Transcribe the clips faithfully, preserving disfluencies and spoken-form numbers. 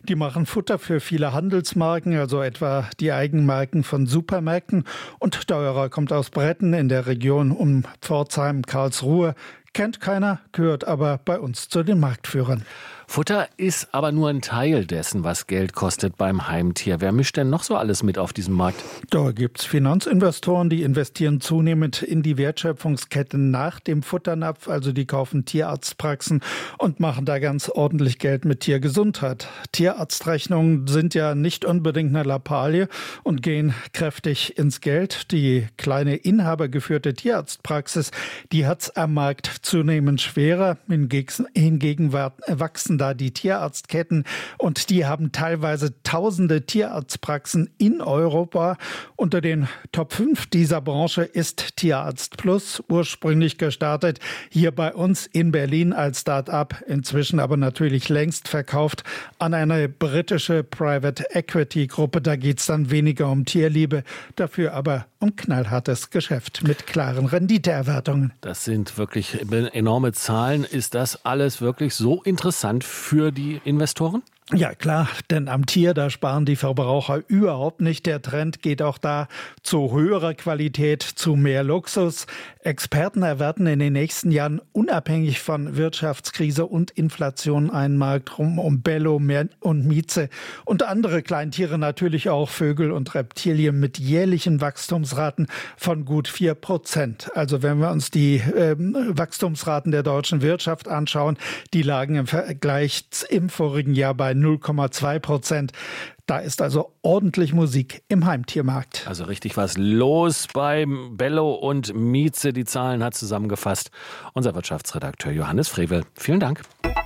Die machen Futter für viele Handelsmarken, also etwa die Eigenmarken von Supermärkten. Und teurer kommt aus Bretten in der Region um Pforzheim, Karlsruhe. Kennt keiner, gehört aber bei uns zu den Marktführern. Futter ist aber nur ein Teil dessen, was Geld kostet beim Heimtier. Wer mischt denn noch so alles mit auf diesem Markt? Da gibt's Finanzinvestoren, die investieren zunehmend in die Wertschöpfungsketten nach dem Futternapf. Also die kaufen Tierarztpraxen und machen da ganz ordentlich Geld mit Tiergesundheit. Tierarztrechnungen sind ja nicht unbedingt eine Lappalie und gehen kräftig ins Geld. Die kleine inhabergeführte Tierarztpraxis, die hat's am Markt zunehmend schwerer. Hingegen wachsen da die Tierarztketten und die haben teilweise tausende Tierarztpraxen in Europa. Unter den Top fünf dieser Branche ist Tierarzt Plus, ursprünglich gestartet hier bei uns in Berlin als Start-up, inzwischen aber natürlich längst verkauft an eine britische Private Equity Gruppe. Da geht es dann weniger um Tierliebe, dafür aber um knallhartes Geschäft mit klaren Renditeerwartungen. Das sind wirklich enorme Zahlen. Ist das alles wirklich so interessant für die Investoren? Ja klar, denn am Tier, da sparen die Verbraucher überhaupt nicht. Der Trend geht auch da zu höherer Qualität, zu mehr Luxus. Experten erwarten in den nächsten Jahren unabhängig von Wirtschaftskrise und Inflation einen Markt rum um Bello und Mieze und andere Kleintiere, natürlich auch Vögel und Reptilien mit jährlichen Wachstumsraten von gut vier Prozent. Also wenn wir uns die äh, Wachstumsraten der deutschen Wirtschaft anschauen, die lagen im Vergleich im vorigen Jahr bei null Komma zwei Prozent. Da ist also ordentlich Musik im Heimtiermarkt. Also richtig was los beim Bello und Mieze. Die Zahlen hat zusammengefasst unser Wirtschaftsredakteur Johannes Frevel. Vielen Dank.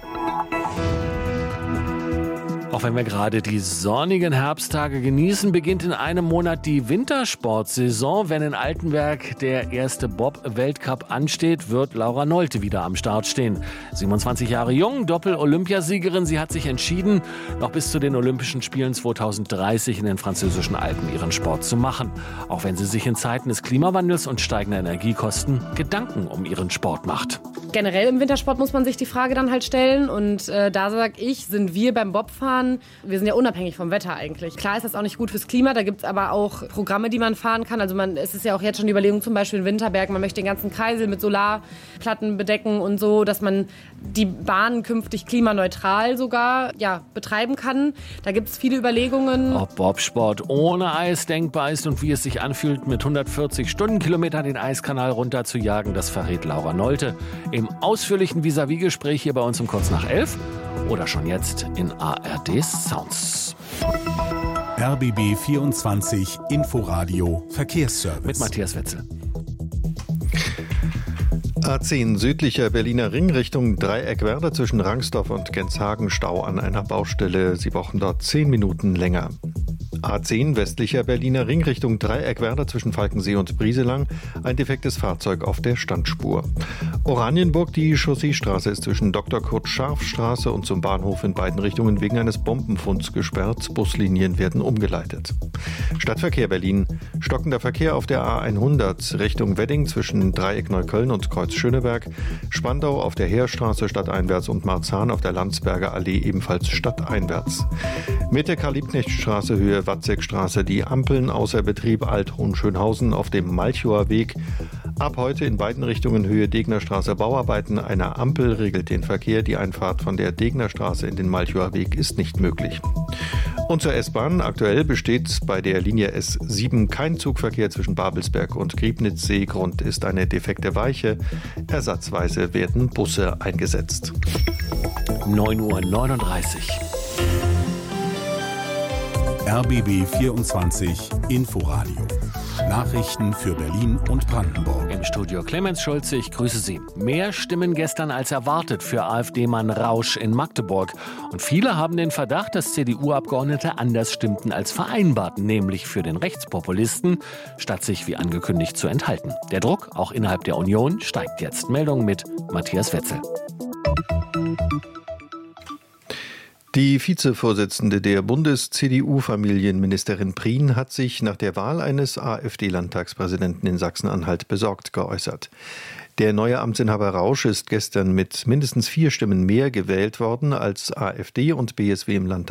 Auch wenn wir gerade die sonnigen Herbsttage genießen, beginnt in einem Monat die Wintersportsaison. Wenn in Altenberg der erste Bob-Weltcup ansteht, wird Laura Nolte wieder am Start stehen. siebenundzwanzig Jahre jung, Doppel-Olympiasiegerin. Sie hat sich entschieden, noch bis zu den Olympischen Spielen zweitausenddreißig in den französischen Alpen ihren Sport zu machen. Auch wenn sie sich in Zeiten des Klimawandels und steigender Energiekosten Gedanken um ihren Sport macht. Generell im Wintersport muss man sich die Frage dann halt stellen. Und äh, da sage ich, sind wir beim Bobfahren, wir sind ja unabhängig vom Wetter eigentlich. Klar ist das auch nicht gut fürs Klima, da gibt es aber auch Programme, die man fahren kann. Also man, es ist ja auch jetzt schon die Überlegung, zum Beispiel in Winterberg, man möchte den ganzen Kreisel mit Solarplatten bedecken und so, dass man die Bahnen künftig klimaneutral sogar ja, betreiben kann. Da gibt es viele Überlegungen. Ob Bobsport ohne Eis denkbar ist und wie es sich anfühlt, mit hundertvierzig Stundenkilometern den Eiskanal runter zu jagen, das verrät Laura Nolte im ausführlichen Vis-à-vis-Gespräch hier bei uns um kurz nach elf. Oder schon jetzt in A R D Sounds. R B B vierundzwanzig Inforadio Verkehrsservice. Mit Matthias Wetzel. A zehn südlicher Berliner Ring Richtung Dreieckwerder zwischen Rangsdorf und Genshagen Stau an einer Baustelle. Sie brauchen dort zehn Minuten länger. A zehn westlicher Berliner Ring Richtung Dreieckwerder zwischen Falkensee und Brieselang. Ein defektes Fahrzeug auf der Standspur. Oranienburg, die Chausseestraße ist zwischen Doktor Kurt Scharf Straße und zum Bahnhof in beiden Richtungen wegen eines Bombenfunds gesperrt. Buslinien werden umgeleitet. Stadtverkehr Berlin. Stockender Verkehr auf der A hundert Richtung Wedding zwischen Dreieck Neukölln und Kreuz Schöneberg. Spandau auf der Heerstraße stadteinwärts und Marzahn auf der Landsberger Allee ebenfalls stadteinwärts. Mitte Karl-Liebknecht-Straße Höhe Watzekstraße, die Ampeln außer Betrieb Alt-Hohenschönhausen auf dem Malchower Weg. Ab heute in beiden Richtungen Höhe Degnerstraße Bauarbeiten. Eine Ampel regelt den Verkehr. Die Einfahrt von der Degnerstraße in den Malchower Weg ist nicht möglich. Und zur S-Bahn. Aktuell besteht bei der Linie S sieben kein Zugverkehr zwischen Babelsberg und Griebnitzsee. Grund ist eine defekte Weiche. Ersatzweise werden Busse eingesetzt. neun Uhr neununddreißig. R B B vierundzwanzig Inforadio. Nachrichten für Berlin und Brandenburg. Im Studio Clemens Schulze, ich grüße Sie. Mehr Stimmen gestern als erwartet für AfD-Mann Rausch in Magdeburg. Und viele haben den Verdacht, dass C D U-Abgeordnete anders stimmten als vereinbart, nämlich für den Rechtspopulisten, statt sich wie angekündigt zu enthalten. Der Druck, auch innerhalb der Union, steigt jetzt. Meldung mit Matthias Wetzel. Die Vizevorsitzende der Bundes-C D U-Familienministerin Prien hat sich nach der Wahl eines AfD-Landtagspräsidenten in Sachsen-Anhalt besorgt geäußert. Der neue Amtsinhaber Rausch ist gestern mit mindestens vier Stimmen mehr gewählt worden als AfD und B S W im Landtag